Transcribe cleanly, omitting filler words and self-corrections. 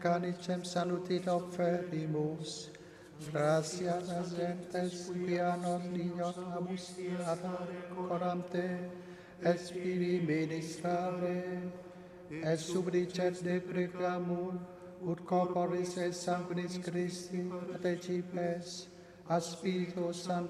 canicem salutit oferimus. Gracias agentes quia nos niños abusiare coram te, Espiri ministrare, et subdicet deprecamur, ut corporis et sanguinis Christi participes, a Spiritus Sanctus